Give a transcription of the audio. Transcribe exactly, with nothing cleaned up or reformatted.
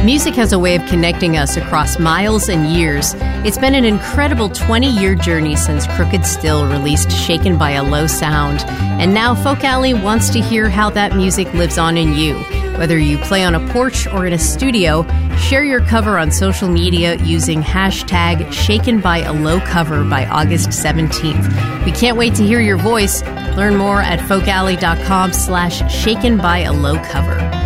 Music has a way of connecting us across miles and years. It's been an incredible twenty-year journey since Crooked Still released Shaken by a Low Sound. And now Folk Alley wants to hear how that music lives on in you. Whether you play on a porch or in a studio, share your cover on social media using hashtag Shaken by a Low Cover by August seventeenth. We can't wait to hear your voice. Learn more at folkalley.com slash shaken by a low cover.